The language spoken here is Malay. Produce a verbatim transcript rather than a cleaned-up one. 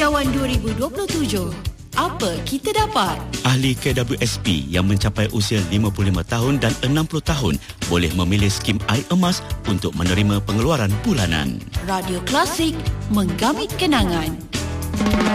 Belanjawan dua ribu dua puluh tujuh. Apa kita dapat? Ahli K W S P yang mencapai usia lima puluh lima tahun dan enam puluh tahun boleh memilih skim Air Emas untuk menerima pengeluaran bulanan. Radio Klasik, menggamit kenangan.